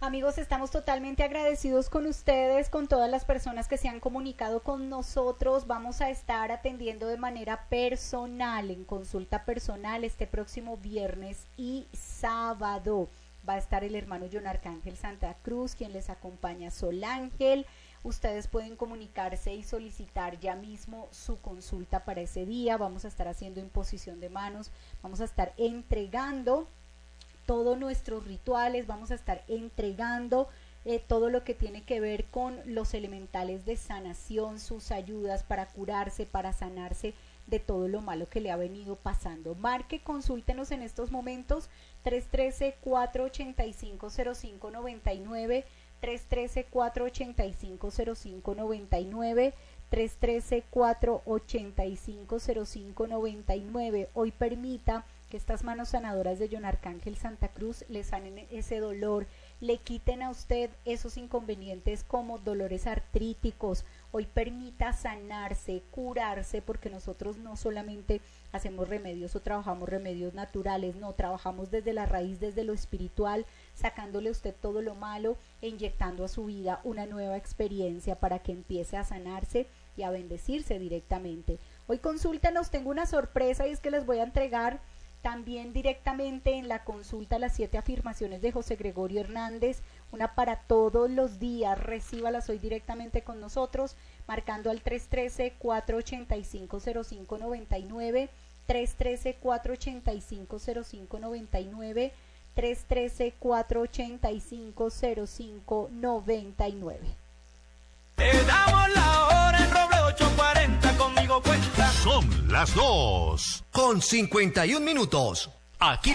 Amigos, estamos totalmente agradecidos con ustedes, con todas las personas que se han comunicado con nosotros. Vamos a estar atendiendo de manera personal, en consulta personal, este próximo viernes y sábado. Va a estar el hermano John Arcángel Santa Cruz, quien les acompaña, Sol Ángel. Ustedes pueden comunicarse y solicitar ya mismo su consulta para ese día. Vamos a estar haciendo imposición de manos, vamos a estar entregando todos nuestros rituales, vamos a estar entregando todo lo que tiene que ver con los elementales de sanación, sus ayudas para curarse, para sanarse de todo lo malo que le ha venido pasando. Marque, consúltenos en estos momentos, 313-485-0599, 313-485-0599, 313-485-0599. Hoy permita que estas manos sanadoras de John Arcángel Santa Cruz le sanen ese dolor, le quiten a usted esos inconvenientes como dolores artríticos. Hoy permita sanarse, curarse, porque nosotros no solamente hacemos remedios o trabajamos remedios naturales, no, trabajamos desde la raíz, desde lo espiritual, sacándole a usted todo lo malo e inyectando a su vida una nueva experiencia para que empiece a sanarse y a bendecirse directamente. Hoy consúltenos, tengo una sorpresa y es que les voy a entregar también directamente en la consulta las 7 afirmaciones de José Gregorio Hernández, una para todos los días. Recíbalas hoy directamente con nosotros, marcando al 313-485-0599, 313-485-0599, 313-485-0599. Te damos la hora en Roble 840, conmigo cuenta. Son las 2:51 minutos. Aquí